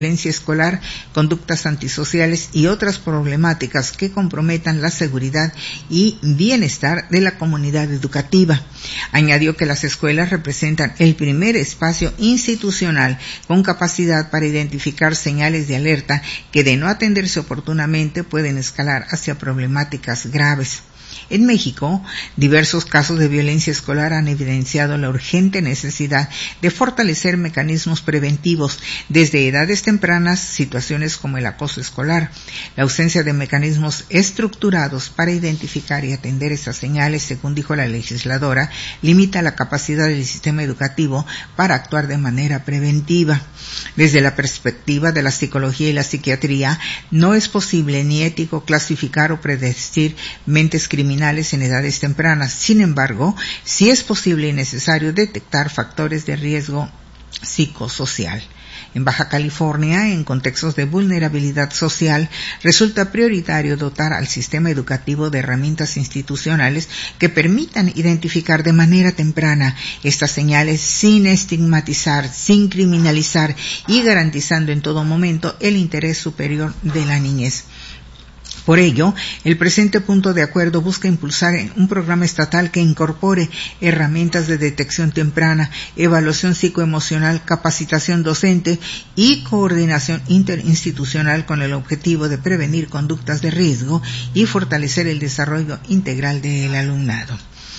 violencia escolar, conductas antisociales y otras problemáticas que comprometan la seguridad y bienestar de la comunidad educativa. Añadió que las escuelas representan el primer espacio institucional con capacidad para identificar señales de alerta que, de no atenderse oportunamente, pueden escalar hacia problemáticas graves. En México, diversos casos de violencia escolar han evidenciado la urgente necesidad de fortalecer mecanismos preventivos desde edades tempranas, situaciones como el acoso escolar. La ausencia de mecanismos estructurados para identificar y atender esas señales, según dijo la legisladora, limita la capacidad del sistema educativo para actuar de manera preventiva. Desde la perspectiva de la psicología y la psiquiatría, no es posible ni ético clasificar o predecir mentes criminales en edades tempranas. Sin embargo, sí es posible y necesario detectar factores de riesgo psicosocial. En Baja California, en contextos de vulnerabilidad social, resulta prioritario dotar al sistema educativo de herramientas institucionales que permitan identificar de manera temprana estas señales sin estigmatizar, sin criminalizar y garantizando en todo momento el interés superior de la niñez. Por ello, el presente punto de acuerdo busca impulsar un programa estatal que incorpore herramientas de detección temprana, evaluación psicoemocional, capacitación docente y coordinación interinstitucional con el objetivo de prevenir conductas de riesgo y fortalecer el desarrollo integral del alumnado.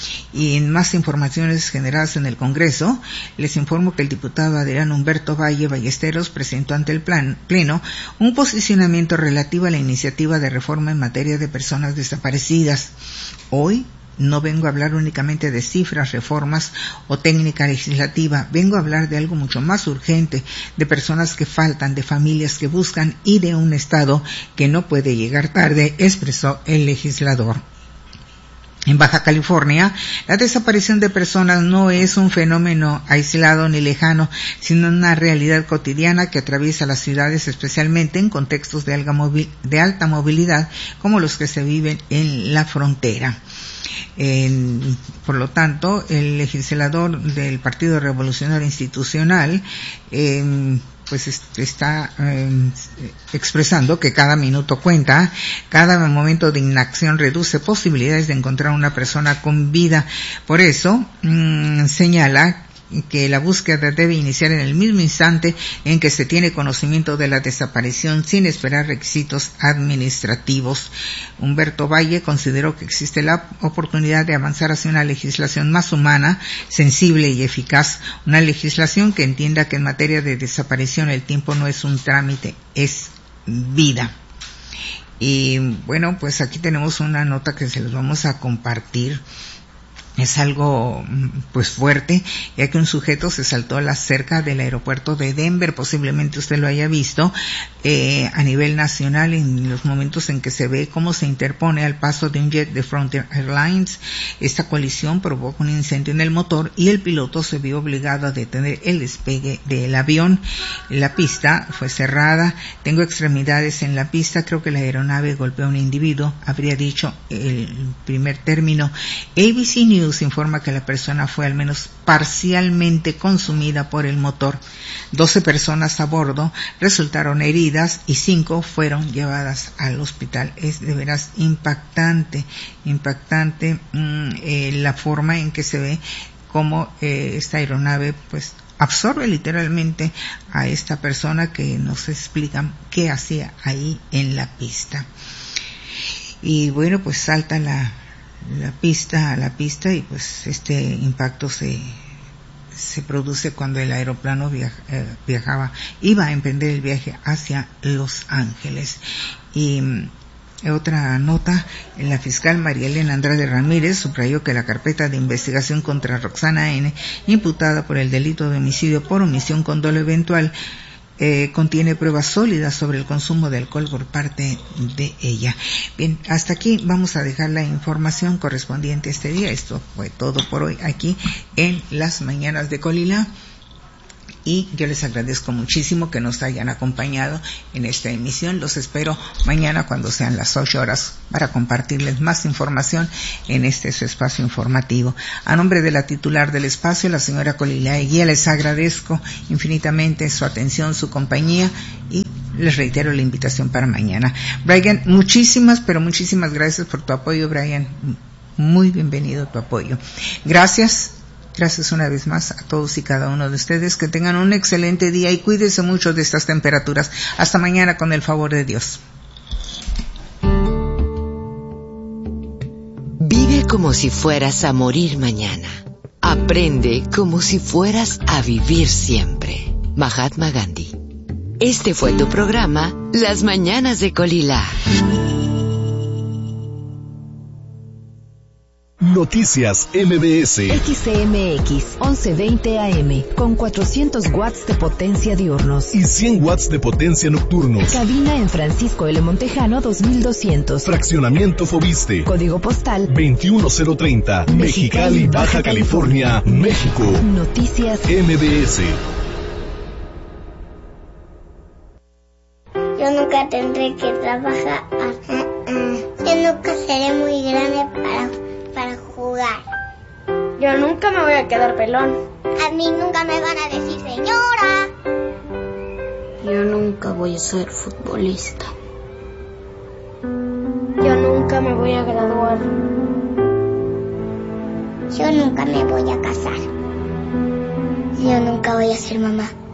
Y en más informaciones generadas en el Congreso, les informo que el diputado Adrián Humberto Valle Ballesteros presentó ante el Pleno un posicionamiento relativo a la iniciativa de reforma en materia de personas desaparecidas. Hoy no vengo a hablar únicamente de cifras, reformas o técnica legislativa, vengo a hablar de algo mucho más urgente, de personas que faltan, de familias que buscan y de un Estado que no puede llegar tarde, expresó el legislador. En Baja California, la desaparición de personas no es un fenómeno aislado ni lejano, sino una realidad cotidiana que atraviesa las ciudades, especialmente en contextos de alta movilidad, como los que se viven en la frontera. Por lo tanto, el legislador del Partido Revolucionario Institucional pues está expresando que cada minuto cuenta, cada momento de inacción reduce posibilidades de encontrar una persona con vida. Por eso, señala que la búsqueda debe iniciar en el mismo instante en que se tiene conocimiento de la desaparición, sin esperar requisitos administrativos. Humberto Valle consideró que existe la oportunidad de avanzar hacia una legislación más humana, sensible y eficaz, una legislación que entienda que en materia de desaparición el tiempo no es un trámite, es vida. Y bueno, pues aquí tenemos una nota que se los vamos a compartir. Es algo pues fuerte, ya que un sujeto se saltó a la cerca del aeropuerto de Denver, posiblemente usted lo haya visto a nivel nacional en los momentos en que se ve cómo se interpone al paso de un jet de Frontier Airlines. Esta colisión provocó un incendio en el motor y el piloto se vio obligado a detener el despegue del avión. La pista fue cerrada, tengo extremidades en la pista, creo que la aeronave golpeó a un individuo, habría dicho el primer término. ABC News informa que la persona fue al menos parcialmente consumida por el motor. 12 personas a bordo resultaron heridas y 5 fueron llevadas al hospital. Es de veras impactante la forma en que se ve cómo esta aeronave pues absorbe literalmente a esta persona que nos explican qué hacía ahí en la pista. Y bueno, pues salta a la pista y pues este impacto se produce cuando el aeroplano iba a emprender el viaje hacia Los Ángeles. Y otra nota, la fiscal María Elena Andrade Ramírez subrayó que la carpeta de investigación contra Roxana N., imputada por el delito de homicidio por omisión con dolo eventual, contiene pruebas sólidas sobre el consumo de alcohol por parte de ella. Bien, hasta aquí vamos a dejar la información correspondiente a este día. Esto fue todo por hoy aquí en Las Mañanas de Colila. y yo les agradezco muchísimo que nos hayan acompañado en esta emisión. Los espero mañana cuando sean las 8 horas para compartirles más información en este su espacio informativo. A nombre de la titular del espacio, la señora Colila Eguía, les agradezco infinitamente su atención, su compañía y les reitero la invitación para mañana. Brian, muchísimas gracias por tu apoyo, Brian. Muy bienvenido tu apoyo. Gracias una vez más a todos y cada uno de ustedes. Que tengan un excelente día y cuídense mucho de estas temperaturas. Hasta mañana con el favor de Dios. Vive como si fueras a morir mañana. Aprende como si fueras a vivir siempre. Mahatma Gandhi. Este fue tu programa, Las Mañanas de Colila. Noticias MBS. XCMX 1120 AM con 400 watts de potencia diurnos y 100 watts de potencia nocturnos. Cabina en Francisco L. Montejano 2200. Fraccionamiento Fobiste. Código postal 21030. Mexicali, Baja California, México. Noticias MBS. Yo nunca tendré que trabajar. Yo nunca seré muy grande para jugar. Yo nunca me voy a quedar pelón. A mí nunca me van a decir señora. Yo nunca voy a ser futbolista. Yo nunca me voy a graduar. Yo nunca me voy a casar. Yo nunca voy a ser mamá.